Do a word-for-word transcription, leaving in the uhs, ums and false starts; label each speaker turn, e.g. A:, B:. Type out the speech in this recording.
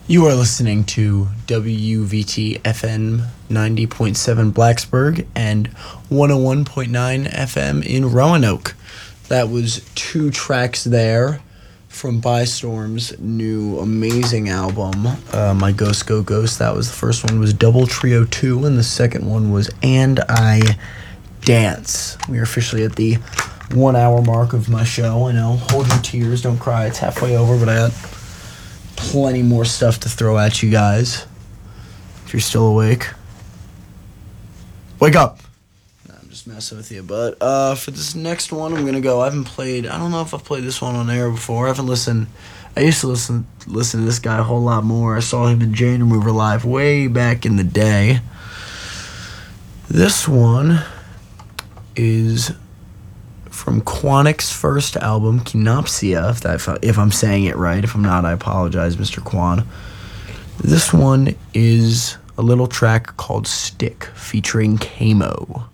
A: You are listening to W V T F M ninety point seven Blacksburg and one oh one point nine F M in Roanoke. That was two tracks there from Bystorm's new amazing album, uh, My Ghost Go Ghost. That was the first one was Double Trio two, and the second one was And I Dance. We are officially at the one hour mark of my show. I know, hold your tears, don't cry. It's halfway over, but I got plenty more stuff to throw at you guys. If you're still awake, wake up. Nah, I'm just messing with you. But uh, for this next one, I'm gonna go. I haven't played. I don't know if I've played this one on air before. I haven't listened. I used to listen listen to this guy a whole lot more. I saw him in Jane Remover live way back in the day. This one is from Quanic's first album, Kinopsia, if, that, if I'm saying it right. If I'm not, I apologize, Mister Quan. This one is a little track called Stick, featuring Kamo.